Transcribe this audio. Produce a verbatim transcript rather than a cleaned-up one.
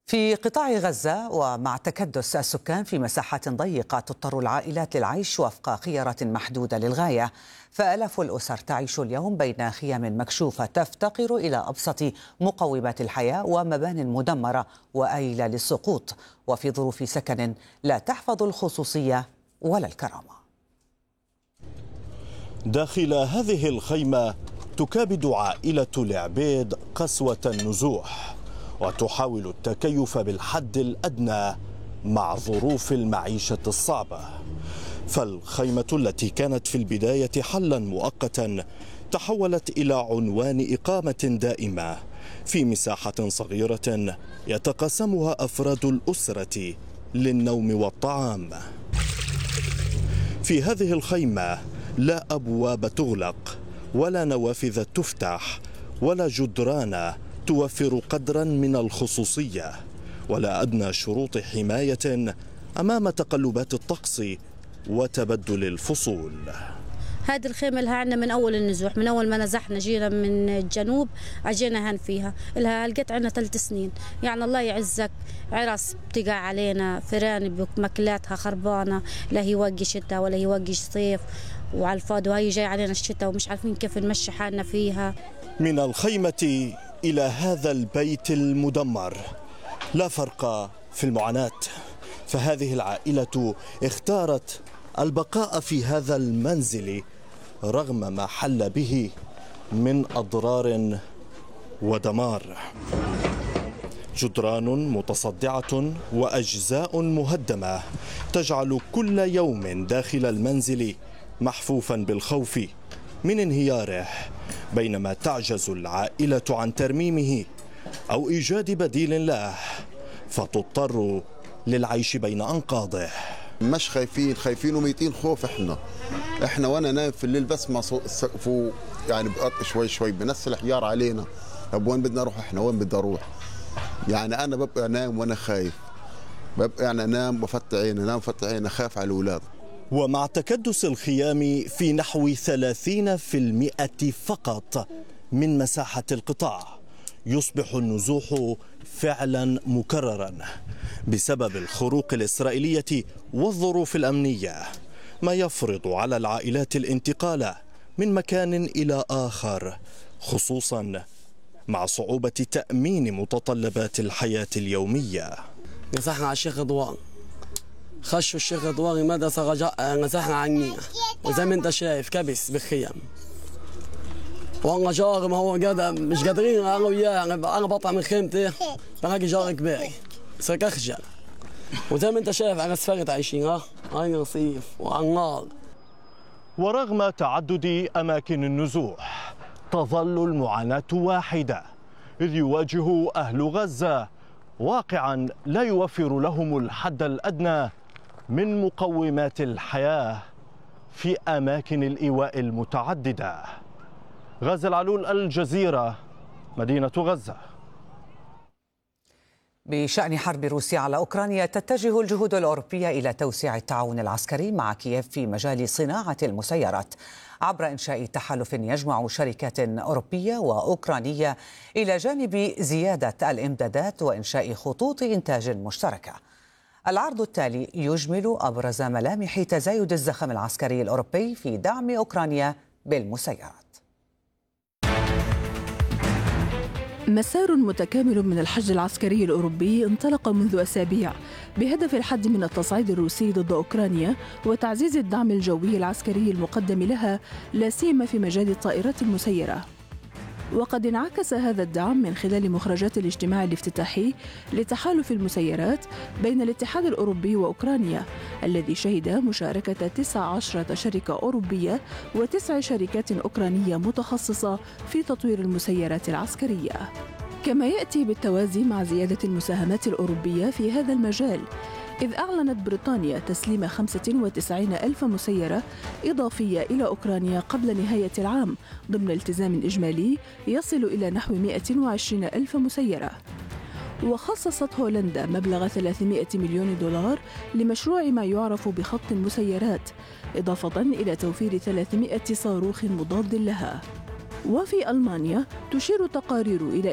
في قطاع غزة ومع تكدس السكان في مساحات ضيقة تضطر العائلات للعيش وفق خيارة محدودة للغاية، فآلاف الأسر تعيش اليوم بين خيام مكشوفة تفتقر إلى أبسط مقومات الحياة ومبان مدمرة وآيلة للسقوط، وفي ظروف سكن لا تحفظ الخصوصية ولا الكرامة. داخل هذه الخيمة تكابد عائلة العبيد قسوة النزوح وتحاول التكيف بالحد الأدنى مع ظروف المعيشة الصعبة. فالخيمة التي كانت في البداية حلا مؤقتا تحولت إلى عنوان إقامة دائمة في مساحة صغيرة يتقاسمها أفراد الأسرة للنوم والطعام. في هذه الخيمة لا أبواب تغلق ولا نوافذ تفتح ولا جدران توفر قدرا من الخصوصية ولا أدنى شروط حماية أمام تقلبات الطقس وتبدل الفصول. هذه الخيمة لها عنا من أول النزوح، من أول ما نزحنا جينا من الجنوب عجينا هن فيها، لها لقيت عنا ثلاث سنين. يعني الله يعزك عرس بتقع علينا، فيران بمكلاتها خربانة، لا هي وقي شتاء ولا هي وقي صيف، وعلى الفاضي وهي جاي علينا الشتاء ومش عارفين كيف نمشي حالنا فيها. من الخيمة إلى هذا البيت المدمر لا فرق في المعاناة، فهذه العائلة اختارت البقاء في هذا المنزل رغم ما حل به من أضرار ودمار. جدران متصدعة وأجزاء مهدمة تجعل كل يوم داخل المنزل محفوفا بالخوف من انهياره، بينما تعجز العائلة عن ترميمه أو إيجاد بديل له فتضطر للعيش بين أنقاضه. مش خايفين خايفين وميتين خوف. احنا احنا وانا نايم في الليل بس ما فوق يعني بقط شوي شوي بنزل حجار علينا. طب وين بدنا نروح احنا؟ وين بدي اروح؟ يعني انا ببقى نايم وانا خايف، ببقى يعني انام بفتح عيني، انام بفتح عيني، خاف على الاولاد. ومع تكدس الخيام في نحو ثلاثين بالمئة فقط من مساحة القطاع، يصبح النزوح فعلا مكررا بسبب الخروق الإسرائيلية والظروف الأمنية، ما يفرض على العائلات الانتقال من مكان إلى آخر، خصوصا مع صعوبة تأمين متطلبات الحياة اليومية. نزحنا على الشيخ رضوان، خشوا الشيخ رضوان مدرسة رجاء، نزحنا عنينا وزي ما انت شايف كبس بالخيام. والله جار ما هو قادر مش قادرين انا وياه، انا بطلع من خيمتي بلاقي جار كبير صرت اخجل. وزي ما انت شايف على اسفلت عايشين، ها هاي رصيف وعلى النار. ورغم تعدد اماكن النزوح تظل المعاناة واحدة، إذ يواجه أهل غزة واقعا لا يوفر لهم الحد الأدنى من مقومات الحياة في أماكن الإيواء المتعددة. غازي العلول، الجزيرة، مدينة غزة. بشأن حرب روسيا على أوكرانيا، تتجه الجهود الأوروبية إلى توسيع التعاون العسكري مع كييف في مجال صناعة المسيرات عبر إنشاء تحالف يجمع شركات أوروبية وأوكرانية إلى جانب زيادة الإمدادات وإنشاء خطوط إنتاج مشتركة. العرض التالي يجمل أبرز ملامح تزايد الزخم العسكري الأوروبي في دعم أوكرانيا بالمسيرات. مسار متكامل من الحشد العسكري الأوروبي انطلق منذ أسابيع بهدف الحد من التصعيد الروسي ضد أوكرانيا وتعزيز الدعم الجوي العسكري المقدم لها، لا سيما في مجال الطائرات المسيرة. وقد انعكس هذا الدعم من خلال مخرجات الاجتماع الافتتاحي لتحالف المسيرات بين الاتحاد الأوروبي وأوكرانيا، الذي شهد مشاركة تسع عشرة شركة أوروبية وتسع شركات أوكرانية متخصصة في تطوير المسيرات العسكرية. كما يأتي بالتوازي مع زيادة المساهمات الأوروبية في هذا المجال، إذ أعلنت بريطانيا تسليم خمسة وتسعين ألف مسيرة إضافية إلى أوكرانيا قبل نهاية العام، ضمن التزام إجمالي يصل إلى نحو مئة وعشرين ألف مسيرة. وخصصت هولندا مبلغ ثلاثمئة مليون دولار لمشروع ما يعرف بخط المسيرات، إضافة إلى توفير ثلاثمئة صاروخ مضاد لها. وفي ألمانيا تشير تقارير إلى